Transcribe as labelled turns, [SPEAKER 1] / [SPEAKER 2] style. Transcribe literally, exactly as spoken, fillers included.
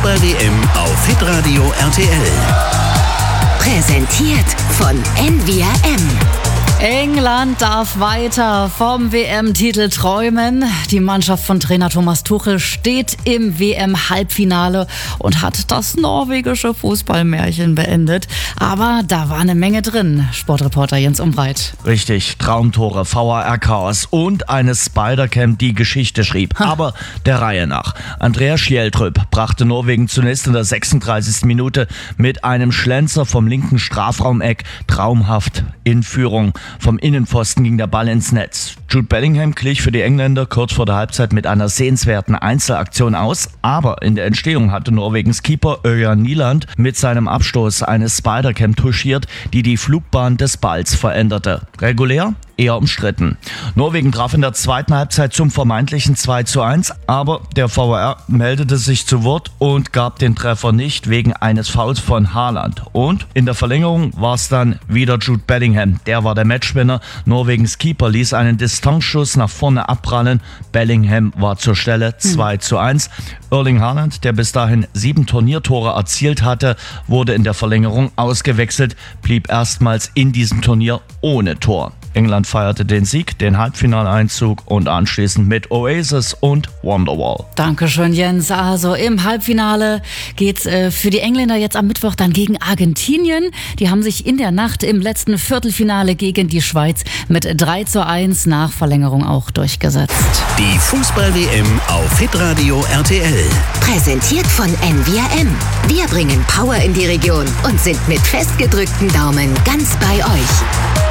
[SPEAKER 1] Fußball-W M auf Hitradio R T L.
[SPEAKER 2] Präsentiert von N V R M.
[SPEAKER 3] England darf weiter vom W M-Titel träumen. Die Mannschaft von Trainer Thomas Tuchel steht im W M-Halbfinale und hat das norwegische Fußballmärchen beendet. Aber da war eine Menge drin, Sportreporter Jens Umbreit.
[SPEAKER 4] Richtig, Traumtore, V A R-Chaos und eine Spider-Cam, die Geschichte schrieb. Ha. Aber der Reihe nach. Andreas Schjelderup brachte Norwegen zunächst in der sechsunddreißigsten Minute mit einem Schlenzer vom linken Strafraumeck traumhaft in Führung. Vom Innenpfosten ging der Ball ins Netz. Jude Bellingham glich für die Engländer kurz vor der Halbzeit mit einer sehenswerten Einzelaktion aus, aber in der Entstehung hatte Norwegens Keeper Ørjan Nyland mit seinem Abstoß eine Spider-Cam touchiert, die die Flugbahn des Balls veränderte. Regulär? Eher umstritten. Norwegen traf in der zweiten Halbzeit zum vermeintlichen zwei zu eins, aber der V A R meldete sich zu Wort und gab den Treffer nicht wegen eines Fouls von Haaland. Und in der Verlängerung war es dann wieder Jude Bellingham. Der war der Matchwinner. Norwegens Keeper ließ einen Distanzschuss nach vorne abprallen. Bellingham war zur Stelle zwei zu eins. Erling Haaland, der bis dahin sieben Turniertore erzielt hatte, wurde in der Verlängerung ausgewechselt, blieb erstmals in diesem Turnier ohne Tor. England feierte den Sieg, den Halbfinaleinzug und anschließend mit Oasis und Wonderwall.
[SPEAKER 3] Dankeschön, Jens. Also im Halbfinale geht's äh, für die Engländer jetzt am Mittwoch dann gegen Argentinien. Die haben sich in der Nacht im letzten Viertelfinale gegen die Schweiz mit drei zu eins nach Verlängerung auch durchgesetzt.
[SPEAKER 1] Die Fußball-W M auf Hitradio R T L.
[SPEAKER 2] Präsentiert von N V R M. Wir bringen Power in die Region und sind mit festgedrückten Daumen ganz bei euch.